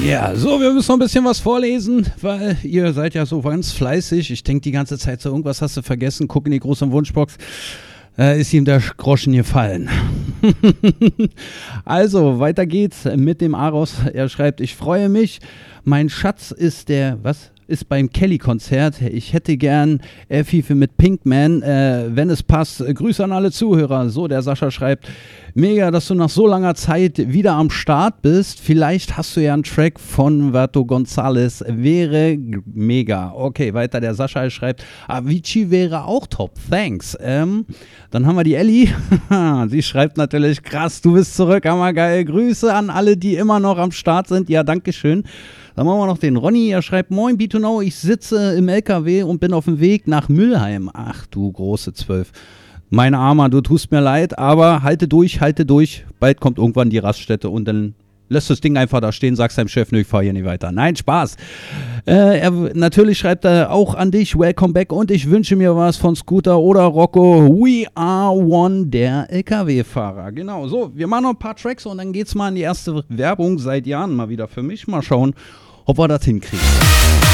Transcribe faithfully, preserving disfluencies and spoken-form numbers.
Ja, so, wir müssen noch ein bisschen was vorlesen, weil ihr seid ja so ganz fleißig. Ich denke die ganze Zeit so, irgendwas hast du vergessen. Guck in die große Wunschbox. Äh, ist ihm der Groschen gefallen. Also, weiter geht's mit dem Aros. Er schreibt, ich freue mich. Mein Schatz ist der, was? Ist beim Kelly-Konzert. Ich hätte gern Effi mit Pinkman, äh, wenn es passt. Grüße an alle Zuhörer. So, der Sascha schreibt, mega, dass du nach so langer Zeit wieder am Start bist. Vielleicht hast du ja einen Track von Vato González. Wäre g- mega. Okay, weiter, der Sascha schreibt, Avicii wäre auch top. Thanks. Ähm, dann haben wir die Ellie. Sie schreibt natürlich, krass, du bist zurück. Hammergeil. Grüße an alle, die immer noch am Start sind. Ja, dankeschön. Dann machen wir noch den Ronny, er schreibt, moin B zwei Know, ich sitze im L K W und bin auf dem Weg nach Mülheim. Ach du große Zwölf. Mein Armer, du tust mir leid, aber halte durch, halte durch. Bald kommt irgendwann die Raststätte und dann lässt das Ding einfach da stehen, sagst deinem Chef, nö, ich fahr hier nicht weiter. Nein, Spaß. Äh, er, natürlich schreibt er auch an dich, welcome back und ich wünsche mir was von Scooter oder Rocco. We are one, der L K W-Fahrer. Genau, so, wir machen noch ein paar Tracks und dann geht's mal in die erste Werbung seit Jahren mal wieder für mich. Mal schauen, ob wir das hinkriegen.